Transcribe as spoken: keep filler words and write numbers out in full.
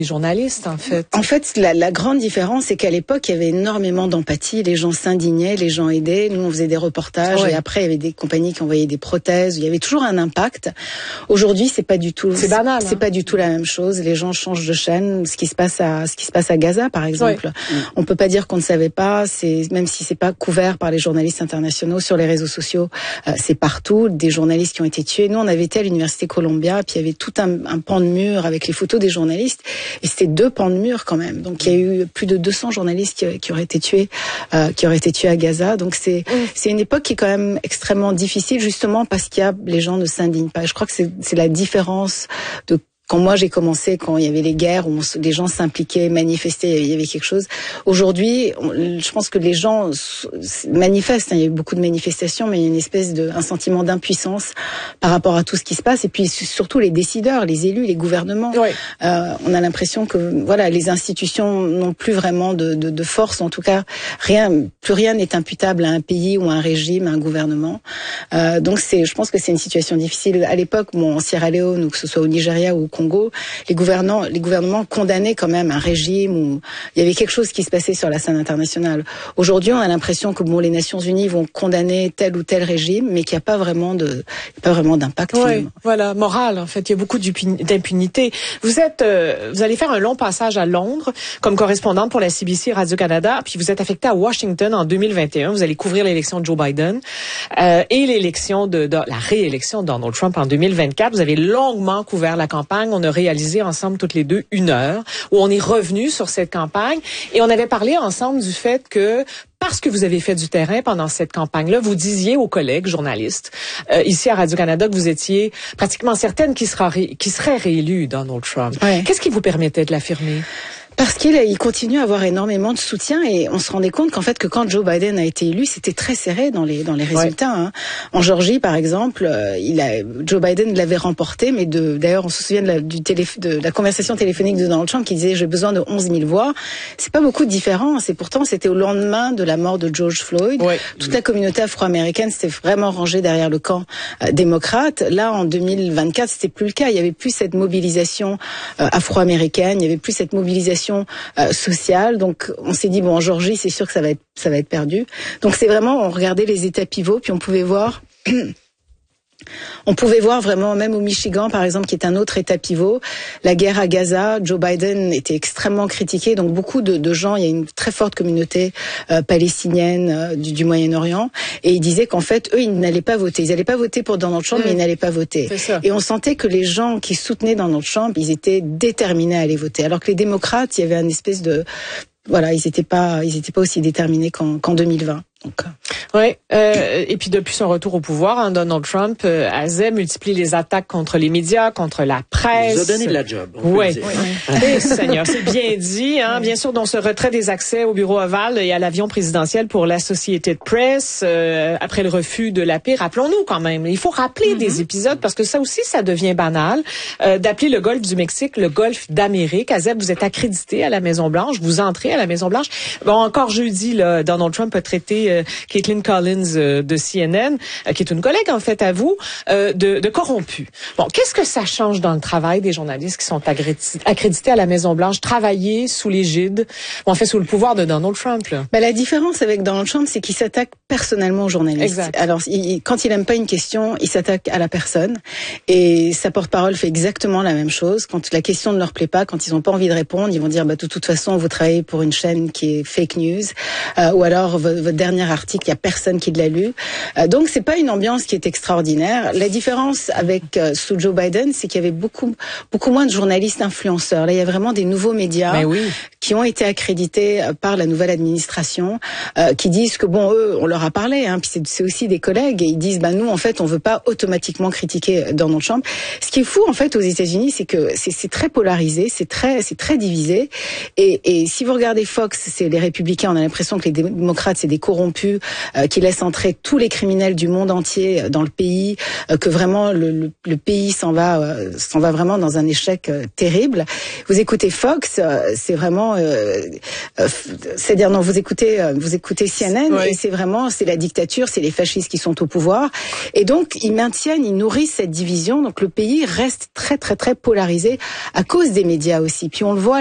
les journalistes, en fait. En fait, la, la grande différence, c'est qu'à l'époque, il y avait énormément d'empathie. Les gens s'indignaient, les gens aidaient. Nous, on faisait des reportages. Ouais. Et après, il y avait des compagnies qui envoyaient des prothèses. Il y avait toujours un impact. Aujourd'hui, c'est pas du tout. C'est banal. C'est hein. pas du tout la même chose. Les gens changent de chaîne. Ce qui se passe à, ce qui se passe à Gaza, par exemple. Ouais. On peut pas dire qu'on ne savait pas. C'est même si c'est pas couvert par les journalistes internationaux sur les réseaux sociaux, euh, c'est partout. Des journalistes qui ont été tués. Nous, on avait été à l'université Columbia, puis il y avait tout un, un pan de mur avec les photos des journalistes. Et c'était deux pans de mur quand même. Donc il y a eu plus de deux cents journalistes qui, qui auraient été tués, euh, qui auraient été tués à Gaza. Donc c'est mmh. c'est une époque qui est quand même extrêmement difficile, justement parce qu'il y a les gens ne s'indignent pas. Je crois que c'est c'est la différence de quand moi j'ai commencé, quand il y avait les guerres où on, les gens s'impliquaient, manifestaient, il y avait quelque chose. Aujourd'hui, on, je pense que les gens manifestent. Hein, il y a eu beaucoup de manifestations, mais il y a une espèce de un sentiment d'impuissance par rapport à tout ce qui se passe. Et puis surtout les décideurs, les élus, les gouvernements. Oui. Euh, on a l'impression que voilà, les institutions n'ont plus vraiment de, de, de force. En tout cas, rien, plus rien n'est imputable à un pays ou à un régime, à un gouvernement. Euh, donc c'est, je pense que c'est une situation difficile. À l'époque, bon, en Sierra Leone ou que ce soit au Nigeria ou au Congo, les gouvernants, les gouvernements condamnaient quand même un régime où il y avait quelque chose qui se passait sur la scène internationale. Aujourd'hui, on a l'impression que bon, les Nations Unies vont condamner tel ou tel régime, mais qu'il n'y a pas vraiment de, pas vraiment d'impact. Oui, voilà, moral. En fait, il y a beaucoup d'impunité. Vous êtes, euh, vous allez faire un long passage à Londres comme correspondante pour la C B C Radio-Canada, puis vous êtes affectée à Washington en deux mille vingt et un. Vous allez couvrir l'élection de Joe Biden euh, et l'élection de, de la réélection de Donald Trump en deux mille vingt-quatre. Vous avez longuement couvert la campagne. On a réalisé ensemble toutes les deux une heure où on est revenu sur cette campagne et on avait parlé ensemble du fait que parce que vous avez fait du terrain pendant cette campagne-là, vous disiez aux collègues journalistes euh, ici à Radio-Canada que vous étiez pratiquement certaine qu'il sera ré, qu'il serait réélu Donald Trump. Ouais. Qu'est-ce qui vous permettait de l'affirmer? Parce qu'il il continue à avoir énormément de soutien et on se rendait compte qu'en fait que quand Joe Biden a été élu, c'était très serré dans les dans les résultats. Ouais. Hein. En Géorgie, par exemple, euh, il a Joe Biden l'avait remporté, mais de d'ailleurs on se souvient de la, du télé, de la conversation téléphonique de Donald Trump qui disait j'ai besoin de onze mille voix. C'est pas beaucoup de différence et pourtant c'était au lendemain de la mort de George Floyd. Ouais. Toute la communauté afro-américaine s'était vraiment rangée derrière le camp euh, démocrate. Là en deux mille vingt-quatre, c'était plus le cas. Il y avait plus cette mobilisation euh, afro-américaine. Il y avait plus cette mobilisation Euh, sociale. Donc on s'est dit bon en Géorgie c'est sûr que ça va être ça va être perdu. Donc c'est vraiment on regardait les états pivots puis on pouvait voir on pouvait voir vraiment même au Michigan par exemple qui est un autre état pivot, la guerre à Gaza, Joe Biden était extrêmement critiqué donc beaucoup de, de gens, il y a une très forte communauté euh, palestinienne euh, du, du Moyen-Orient et ils disaient qu'en fait eux ils n'allaient pas voter, ils n'allaient pas voter pour Donald Trump mmh. mais ils n'allaient pas voter. Et on sentait que les gens qui soutenaient Donald Trump, ils étaient déterminés à aller voter alors que les démocrates, il y avait une espèce de voilà, ils n'étaient pas ils étaient pas aussi déterminés qu'en qu'en deux mille vingt. Donc, oui, euh, et puis depuis son retour au pouvoir, hein, Donald Trump euh, a multiplié les attaques contre les médias, contre la presse. Il nous a donné de la job. Oui, oui. Seigneur, c'est bien dit. Hein, bien sûr, dans ce retrait des accès au bureau ovale et à l'avion présidentiel pour l'Associated Press, euh, après le refus de la paix, rappelons-nous quand même, il faut rappeler mm-hmm. des épisodes parce que ça aussi, ça devient banal, euh, d'appeler le golfe du Mexique le golfe d'Amérique. Azeb, vous êtes accrédité à la Maison-Blanche, vous entrez à la Maison-Blanche. Bon, encore jeudi, là, Donald Trump a traité euh, Caitlin Collins euh, de C N N, euh, qui est une collègue en fait à vous, euh, de, de corrompue. Bon, qu'est-ce que ça change dans le travail des journalistes qui sont accrédités à la Maison-Blanche, travailler sous l'égide, bon, en fait sous le pouvoir de Donald Trump là? Ben, la différence avec Donald Trump, c'est qu'il s'attaque personnellement aux journalistes. Exact. Alors, il, quand il aime pas une question, il s'attaque à la personne et sa porte-parole fait exactement la même chose. Quand la question ne leur plaît pas, quand ils n'ont pas envie de répondre, ils vont dire bah, de toute façon, vous travaillez pour une chaîne qui est fake news euh, ou alors votre, votre dernier article, il y a personne qui l'a lu. Euh, donc c'est pas une ambiance qui est extraordinaire. La différence avec euh, sous Joe Biden, c'est qu'il y avait beaucoup beaucoup moins de journalistes influenceurs. Là, il y a vraiment des nouveaux médias Mais oui. qui ont été accrédités par la nouvelle administration, euh, qui disent que bon, eux, on leur a parlé, hein, puis c'est, c'est aussi des collègues, et ils disent bah nous en fait on veut pas automatiquement critiquer Donald Trump. Ce qui est fou en fait aux États-Unis, c'est que c'est, c'est très polarisé, c'est très c'est très divisé, et, et si vous regardez Fox, c'est les républicains, on a l'impression que les démocrates c'est des corrompus. corrompus, euh, qui laisse entrer tous les criminels du monde entier dans le pays, euh, que vraiment le, le, le pays s'en va, euh, s'en va vraiment dans un échec euh, terrible. Vous écoutez Fox, euh, c'est vraiment, euh, euh, c'est-à-dire non, vous écoutez, euh, vous écoutez C N N, oui. Et c'est vraiment, c'est la dictature, c'est les fascistes qui sont au pouvoir, et donc ils maintiennent, ils nourrissent cette division. Donc le pays reste très très très polarisé à cause des médias aussi. Puis on le voit.